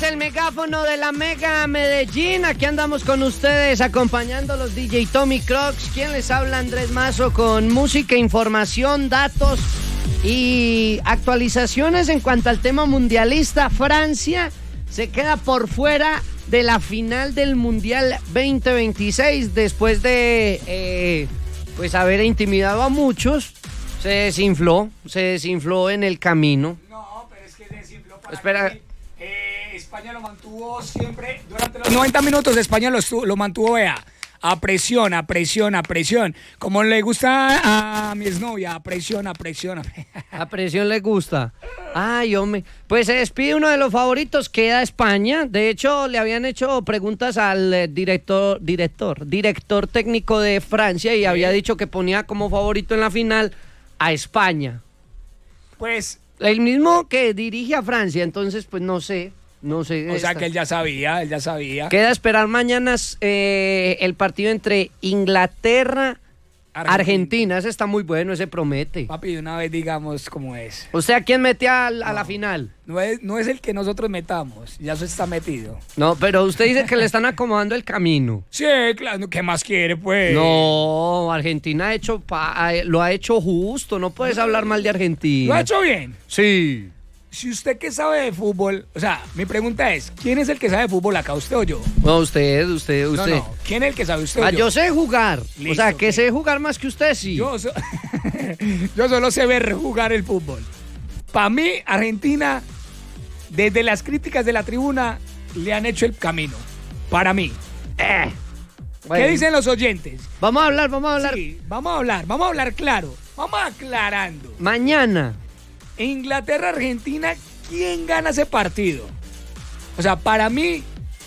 el megáfono de la Mega Medellín. Aquí andamos con ustedes acompañando los DJ Tommy Crocs. ¿Quién les habla? Andrés Mazo, con música, información, datos y actualizaciones en cuanto al tema mundialista. Francia se queda por fuera de la final del Mundial 2026 después de pues haber intimidado a muchos. Se desinfló en el camino. No, pero es que desinfló para Espera. que, España lo mantuvo siempre durante los 90 minutos. España lo mantuvo, vea, a presión. Como le gusta a mi exnovia, a presión. A presión le gusta. Ay, hombre. Pues se despide uno de los favoritos, queda España. De hecho, le habían hecho preguntas al director técnico de Francia y había dicho que ponía como favorito en la final a España. Pues, El mismo que dirige a Francia, entonces pues no sé. o sea que él ya sabía. Queda esperar mañana el partido entre Inglaterra, Argentina. Ese está muy bueno, ese promete. Papi, de una vez digamos cómo es. ¿Usted a quién mete a la final? No es el que nosotros metamos, ya eso está metido. No, pero usted dice que le están acomodando el camino. Sí, claro, ¿qué más quiere, pues? No, Argentina lo ha hecho justo, no puedes hablar mal de Argentina. ¿Lo ha hecho bien? Sí. Si usted que sabe de fútbol, o sea, mi pregunta es, ¿quién es el que sabe de fútbol acá, usted o yo? No, usted. No, ¿quién es el que sabe, usted o yo? Yo sé jugar, Listo, o sea, que ok. sé jugar más que usted, sí. Yo solo sé ver jugar el fútbol. Para mí, Argentina, desde las críticas de la tribuna, le han hecho el camino. Para mí. Bueno. ¿Qué dicen los oyentes? Vamos a hablar. Sí, vamos a hablar claro. Vamos aclarando. Mañana. Inglaterra-Argentina, ¿quién gana ese partido? O sea, para mí,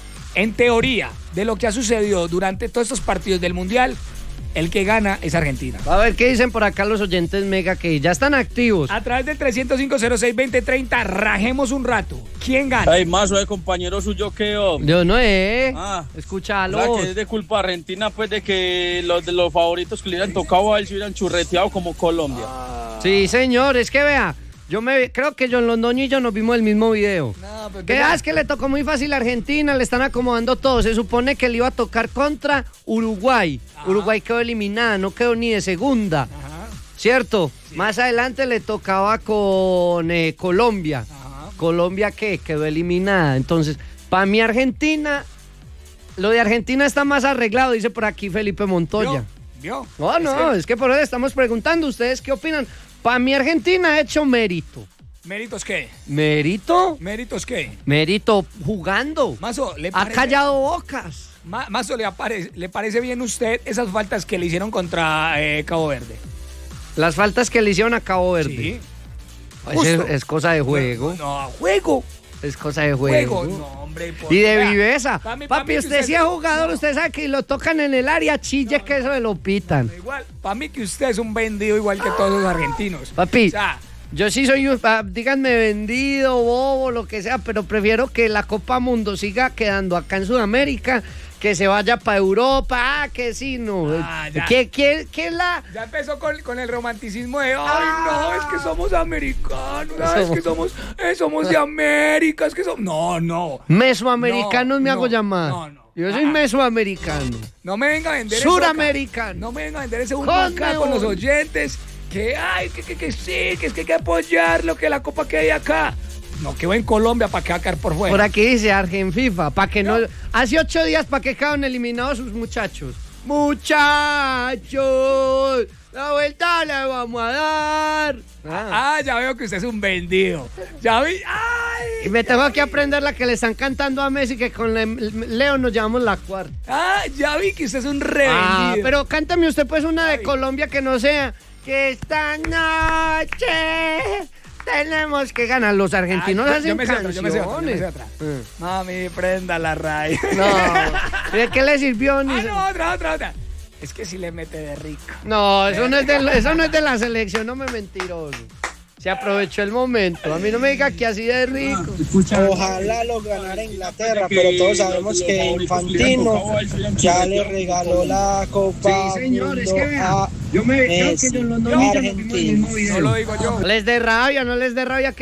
en teoría, de lo que ha sucedido durante todos estos partidos del Mundial, el que gana es Argentina. A ver qué dicen por acá los oyentes Mega, que ya están activos. A través del 305-06-2030, rajemos un rato. ¿Quién gana? Ay, Mazo, de compañero suyo que... Yo no Escúchalo. escúchalo. O sea, que es de culpa de Argentina, pues, de que los favoritos que le hubieran tocado a él se hubieran churreteado como Colombia. Sí, señor, es que vea, creo que John Londoño y yo nos vimos el mismo video. No, pero Que es que le tocó muy fácil a Argentina, le están acomodando todo. Se supone que le iba a tocar contra Uruguay. Ajá. Uruguay quedó eliminada, no quedó ni de segunda. Ajá, ¿Cierto? Sí. Más adelante le tocaba con Colombia. ajá. Colombia que quedó eliminada. Entonces, para mí Argentina, lo de Argentina está más arreglado, dice por aquí Felipe Montoya. ¿Vio? Es que por eso estamos preguntando, ¿ustedes qué opinan? Para mí Argentina ha hecho mérito. ¿Méritos qué? ¿Mérito? ¿Méritos qué? Mérito jugando. Mazo, ¿le Ha parece, callado bocas. Mazo, ¿le parece bien a usted esas faltas que le hicieron contra Cabo Verde? Las faltas que le hicieron a Cabo Verde. Sí. Pues es cosa de juego. No, juego. Es cosa de juego. No, hombre. Y de vea, viveza. pa' mí Papi, que usted sí es jugador, no. usted sabe que lo tocan en el área, chille que eso se lo pitan. Igual, para mí que usted es un vendido igual que todos los argentinos. Papi, O sea, yo sí soy díganme vendido, bobo, lo que sea, pero prefiero que la Copa Mundo siga quedando acá en Sudamérica, que se vaya para Europa, que sí, no. Ya. ¿Qué es la...? ya empezó con el romanticismo de, no, es que somos americanos, es que somos de América, es que somos... No. Mesoamericanos me hago no, llamar. no. Yo soy mesoamericano. No me venga a vender eso acá. Suramericano. No me venga a vender ese humo acá con los oyentes, que sí, que es que hay que apoyarlo, que la copa quede acá. No, quedó en Colombia, para que va a caer por fuera. Por aquí dice FIFA, para que no... No. Hace 8 días para que quedaron eliminados sus muchachos. Muchachos, la vuelta le vamos a dar. Ya veo que usted es un vendido. Ya vi. ¡Ay! Y me tengo que aprender la que le están cantando a Messi, que con Leo nos llevamos la cuarta. Ya vi que usted es un revendido. Pero cántame usted pues una de Ay. Colombia que no sea que esta noche tenemos que ganar. Los argentinos hacen canciones. Yo me sé otra. Mami, prenda la raya. No, ¿de qué le sirvió? Otra. Es que si le mete de rico. No, eso no es de la selección, no me mentiroso. Se aprovechó el momento. A mí no me diga que así de rico. Ojalá lo ganara Inglaterra, pero todos sabemos que Infantino ya le regaló la Copa Mundo a Messi, Argentina. No lo digo yo. No les dé rabia que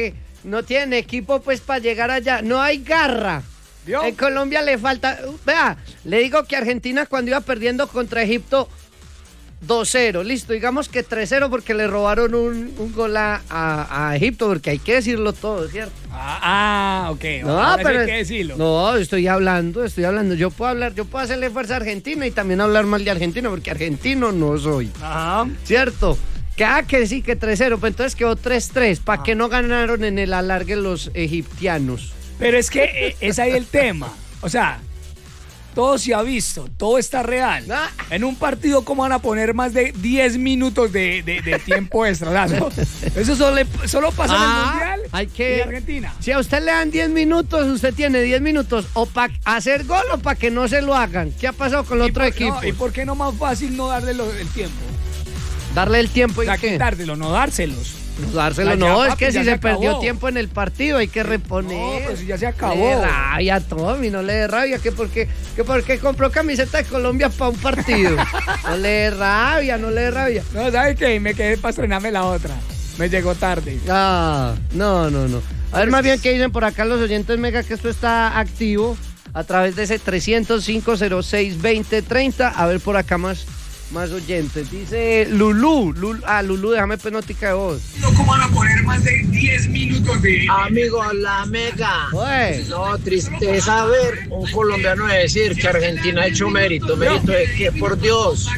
no tienen equipo pues para llegar allá. No hay garra. ¿Vio? En Colombia le falta... Vea, le digo que Argentina cuando iba perdiendo contra Egipto 2-0, listo, digamos que 3-0 porque le robaron un gol a Egipto, porque hay que decirlo todo, ¿cierto? Ok. No, ahora sí pero hay que decirlo. No, estoy hablando. Yo puedo hacerle fuerza a Argentina y también hablar mal de Argentina, porque argentino no soy. Ajá. ¿Cierto? Que sí, que 3-0, pues entonces quedó 3-3. ¿Para qué no ganaron en el alargue los egipcianos? Pero es que es ahí el tema. O sea, todo se ha visto, todo está real. Ah. En un partido, ¿cómo van a poner más de 10 minutos de tiempo extra? O sea, eso solo pasa en el Mundial y en Argentina. Si a usted le dan 10 minutos, usted tiene 10 minutos o para hacer gol o para que no se lo hagan. ¿Qué ha pasado con el otro equipo? ¿Y por qué no más fácil no darle el tiempo? Darle el tiempo y qué. Quitárselo, no dárselos. Dárselo, Ya, no, papi, es que ya si se se perdió acabó. tiempo en el partido hay que reponer. No, pero si ya se acabó. Le dé rabia, Tommy, no le dé rabia, que porque compró camiseta de Colombia para un partido. No le dé rabia. No, ¿sabes qué? Me quedé para estrenarme la otra. Me llegó tarde. Ah, no. A ver, más bien, ¿qué dicen por acá los oyentes, Mega? Que esto está activo a través de ese 305-06-2030. A ver, por acá más oyentes. Dice Lulú, déjame penotica de voz. ¿Cómo van a poner más de 10 minutos de...? Amigo, la Mega. Oye. No, tristeza ver un colombiano decir que Argentina ha hecho mérito de que, por Dios,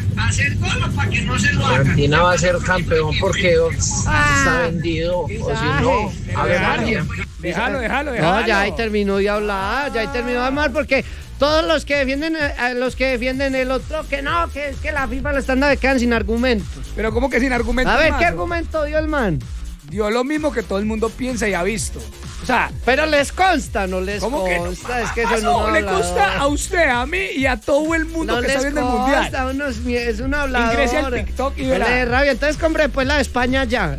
Argentina va a ser campeón porque está vendido, o si no, a ver, María. Déjalo. No, ya ahí terminó de hablar, porque todos los que defienden el otro, que no, que es que la FIFA le están dando, quedan sin argumentos. Pero ¿cómo que sin argumentos? A ver, Mazo? ¿qué argumento dio el man? Dio lo mismo que todo el mundo piensa y ha visto. O sea, Pero les consta, no les ¿cómo que no? consta, es que Mazo, eso no le consta a usted, a mí y a todo el mundo no que está les viendo el Mundial. consta, es un hablador. Ingrese al TikTok y No le dé verá. rabia, entonces compre pues la de España ya,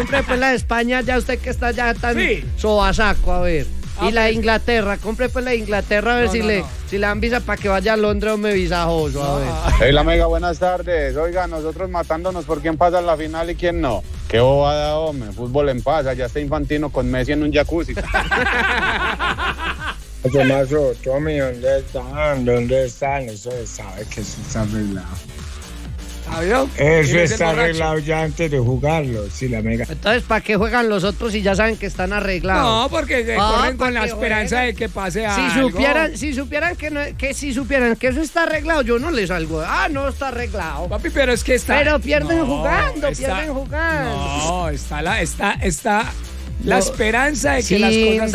usted que está ya tan Sí. sobasaco, a ver. Y la de pues. Inglaterra, compre pues la de Inglaterra a ver No, si no, le no. dan visa para que vaya a Londres o me visajoso, a ver. Hey, la Mega, buenas tardes. Oiga, nosotros matándonos por quién pasa en la final y quién no. Qué bobada, hombre. Fútbol en paz. Allá está Infantino con Messi en un jacuzzi. Mazo, Tommy, ¿dónde están? Eso se sabe que eso está arreglado. ¿Sabio? Eso está arreglado ya antes de jugarlo, sí, la Mega. Entonces, ¿para qué juegan los otros si ya saben que están arreglados? No, porque se corren con ¿para la qué esperanza juegan? de que pase Si algo. supieran que eso está arreglado, yo no les salgo. No está arreglado. Papi, pero es que está... Pero pierden jugando. No, está la No. esperanza de que las cosas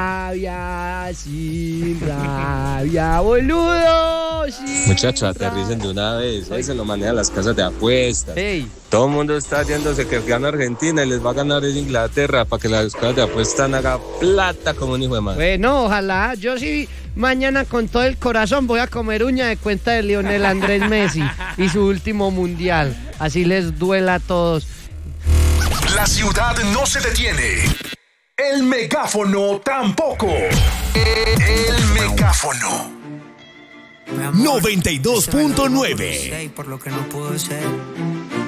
sin rabia, boludo. Muchachos, aterricen de una vez, ahí se lo manejan las casas de apuestas. Hey. Todo el mundo está yéndose que gana Argentina y les va a ganar es Inglaterra para que las casas de apuestas hagan plata como un hijo de madre. Bueno, ojalá. Yo sí mañana con todo el corazón voy a comer uña de cuenta de Lionel Andrés Messi y su último mundial. Así les duela a todos. La ciudad no se detiene. El megáfono tampoco. El megáfono. 92.9. Por lo que no pudo ser.